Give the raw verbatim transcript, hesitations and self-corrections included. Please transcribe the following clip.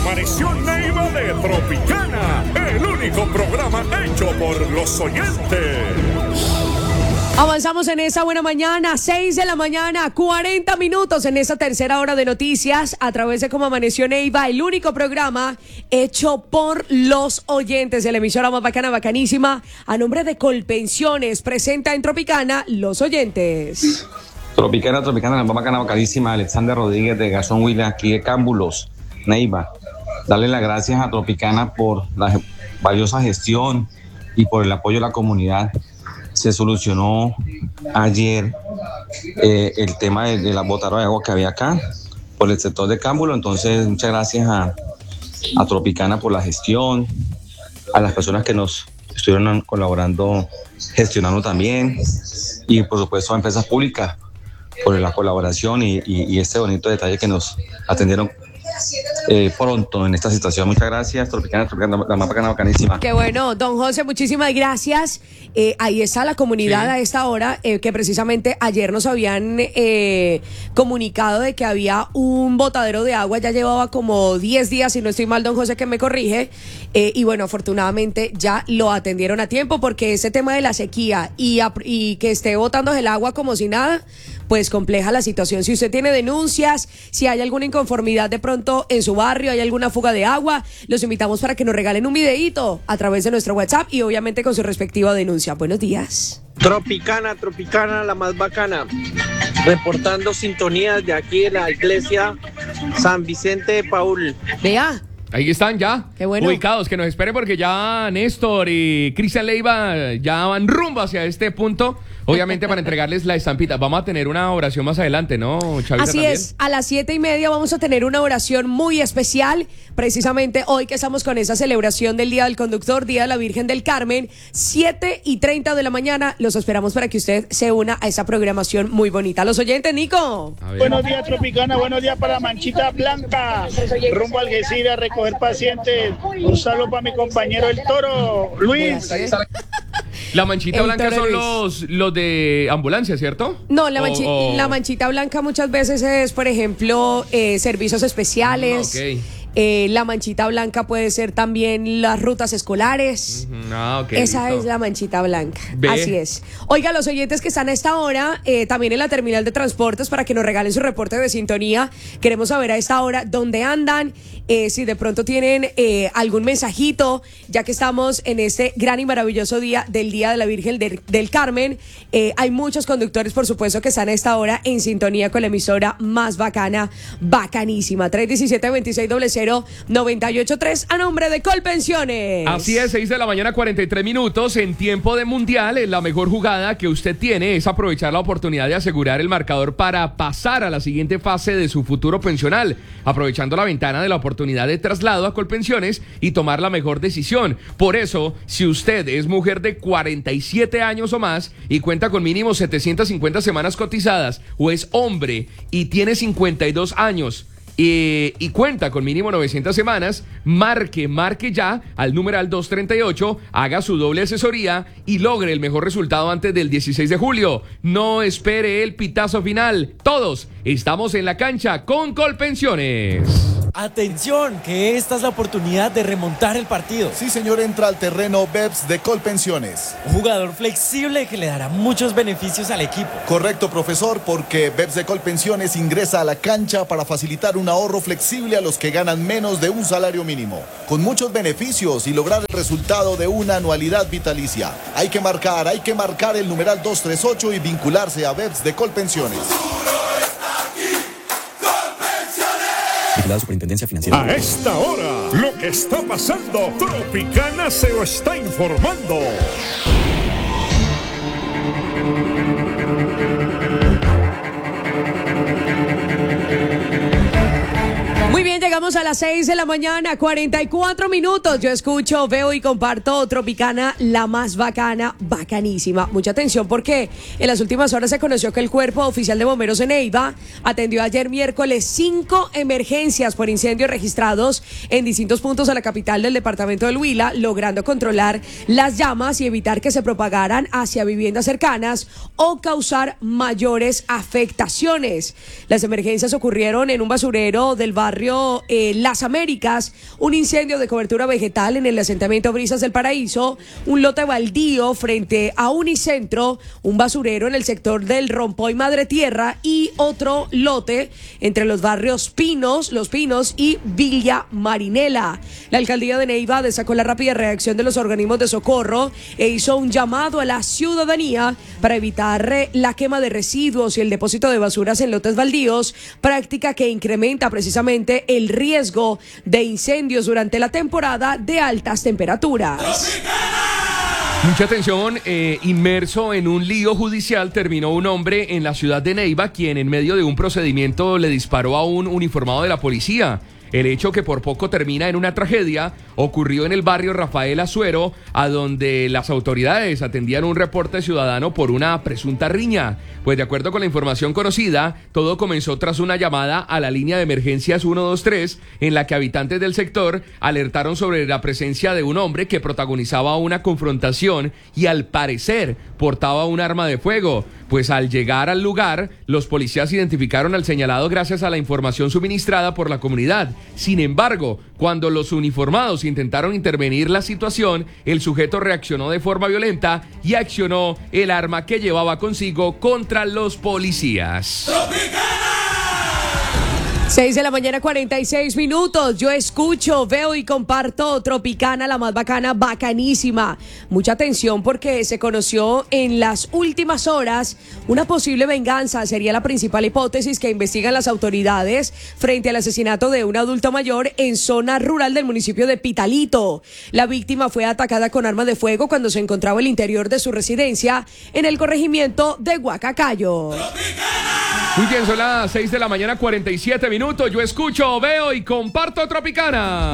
amaneció Neiva de Tropicana, el único programa hecho por los oyentes. Avanzamos en esa buena mañana, seis de la mañana, cuarenta minutos en esta tercera hora de noticias a través de Cómo Amaneció Neiva, el único programa hecho por los oyentes de la emisora más bacana, bacanísima. A nombre de Colpensiones, presenta en Tropicana Los Oyentes. Tropicana, Tropicana, la más bacana, bacanísima. Alexander Rodríguez de Gazón Huila, aquí de Cámbulos, Neiva. Darle las gracias a Tropicana por la valiosa gestión y por el apoyo de la comunidad. Se solucionó ayer eh, el tema de, de la botarga de agua que había acá por el sector de Cámbulo. Entonces, muchas gracias a, a Tropicana por la gestión, a las personas que nos estuvieron colaborando, gestionando también, y por supuesto a empresas públicas por la colaboración y, y, y este bonito detalle que nos atendieron Eh, pronto en esta situación. Muchas gracias, Tropicana, Tropicana, la más bacana, bacanísima. Qué bueno, don José, muchísimas gracias. Eh, ahí está la comunidad sí. a esta hora, eh, que precisamente ayer nos habían eh, comunicado de que había un botadero de agua, ya llevaba como diez días, si no estoy mal, don José, que me corrige, eh, y bueno, afortunadamente ya lo atendieron a tiempo, porque ese tema de la sequía y, y que esté botando el agua como si nada, pues compleja la situación. Si usted tiene denuncias, si hay alguna inconformidad de pronto en su barrio, hay alguna fuga de agua, los invitamos para que nos regalen un videíto a través de nuestro WhatsApp y obviamente con su respectiva denuncia. Buenos días. Tropicana, Tropicana, la más bacana. Reportando sintonías de aquí de la iglesia San Vicente de Paul. Vea. Ahí están ya, Qué bueno. ubicados, que nos esperen porque ya Néstor y Cristian Leiva ya van rumbo hacia este punto, obviamente para entregarles la estampita. Vamos a tener una oración más adelante, ¿no, Chavita? Así también? es, a las siete y media vamos a tener una oración muy especial, precisamente hoy que estamos con esa celebración del Día del Conductor, Día de la Virgen del Carmen, siete y treinta de la mañana, los esperamos para que usted se una a esa programación muy bonita. Los oyentes, Nico. Buenos días, Tropicana, buenos días para Manchita Blanca, rumbo al Algeciras a recoger pacientes. Un saludo para mi compañero el Toro, Luis. La manchita El blanca Toro son Luis. los, los de ambulancia, ¿cierto? No, la, O- manchi- o- la manchita blanca muchas veces es, por ejemplo, eh, servicios especiales. Mm, ok. Eh, la manchita blanca puede ser también las rutas escolares. Ujú, ah, ok, Esa listo. es la manchita blanca. Ve. Así es. Oiga, los oyentes que están a esta hora, eh, también en la terminal de transportes, para que nos regalen su reporte de sintonía. Queremos saber a esta hora dónde andan, eh, si de pronto tienen eh, algún mensajito, ya que estamos en este gran y maravilloso día del Día de la Virgen del, del Carmen. Eh, hay muchos conductores, por supuesto, que están a esta hora en sintonía con la emisora más bacana, bacanísima. tres diecisiete veintiséis cero cero noventa y ocho tres a nombre de Colpensiones. Así es, seis de la mañana, cuarenta y tres minutos. En tiempo de mundial, la mejor jugada que usted tiene es aprovechar la oportunidad de asegurar el marcador para pasar a la siguiente fase de su futuro pensional, aprovechando la ventana de la oportunidad de traslado a Colpensiones y tomar la mejor decisión. Por eso, si usted es mujer de cuarenta y siete años o más y cuenta con mínimo setecientas cincuenta semanas cotizadas, o es hombre y tiene cincuenta y dos años, Y, y cuenta con mínimo novecientas semanas, marque, marque ya al numeral doscientos treinta y ocho, haga su doble asesoría y logre el mejor resultado antes del dieciséis de julio. No espere el pitazo final. Todos estamos en la cancha con Colpensiones. Atención, que esta es la oportunidad de remontar el partido. Sí, señor, entra al terreno Beps de Colpensiones. Un jugador flexible que le dará muchos beneficios al equipo. Correcto, profesor, porque Beps de Colpensiones ingresa a la cancha para facilitar un ahorro flexible a los que ganan menos de un salario mínimo, con muchos beneficios y lograr el resultado de una anualidad vitalicia. Hay que marcar, hay que marcar el numeral doscientos treinta y ocho y vincularse a Beps de Colpensiones. La Superintendencia Financiera. A esta hora, lo que está pasando, Tropicana se lo está informando. Muy bien, llegamos a las seis de la mañana, cuarenta y cuatro minutos. Yo escucho, veo y comparto Tropicana, la más bacana, bacanísima. Mucha atención porque en las últimas horas se conoció que el Cuerpo Oficial de Bomberos de Neiva atendió ayer miércoles cinco emergencias por incendios registrados en distintos puntos de la capital del departamento del Huila, logrando controlar las llamas y evitar que se propagaran hacia viviendas cercanas o causar mayores afectaciones. Las emergencias ocurrieron en un basurero del barrio barrio eh, Las Américas, un incendio de cobertura vegetal en el asentamiento Brisas del Paraíso, un lote baldío frente a Unicentro, un basurero en el sector del Rompoy Madre Tierra y otro lote entre los barrios Pinos, Los Pinos y Villa Marinela. La alcaldía de Neiva destacó la rápida reacción de los organismos de socorro e hizo un llamado a la ciudadanía para evitar eh, la quema de residuos y el depósito de basuras en lotes baldíos, práctica que incrementa precisamente el riesgo de incendios durante la temporada de altas temperaturas. Mucha atención, eh, inmerso en un lío judicial terminó un hombre en la ciudad de Neiva, quien en medio de un procedimiento le disparó a un uniformado de la policía. El hecho, que por poco termina en una tragedia, ocurrió en el barrio Rafael Azuero, a donde las autoridades atendían un reporte ciudadano por una presunta riña. Pues de acuerdo con la información conocida, todo comenzó tras una llamada a la línea de emergencias ciento veintitrés, en la que habitantes del sector alertaron sobre la presencia de un hombre que protagonizaba una confrontación y al parecer portaba un arma de fuego. Pues al llegar al lugar, los policías identificaron al señalado gracias a la información suministrada por la comunidad. Sin embargo, cuando los uniformados intentaron intervenir la situación, el sujeto reaccionó de forma violenta y accionó el arma que llevaba consigo contra los policías. seis de la mañana, cuarenta y seis minutos. Yo escucho, veo y comparto Tropicana, la más bacana, bacanísima. Mucha atención porque se conoció en las últimas horas una posible venganza. Sería la principal hipótesis que investigan las autoridades frente al asesinato de un adulto mayor en zona rural del municipio de Pitalito. La víctima fue atacada con arma de fuego cuando se encontraba al interior de su residencia en el corregimiento de Guacacayo. Muy bien, son las seis de la mañana, cuarenta y siete minutos. Yo escucho, veo y comparto Tropicana.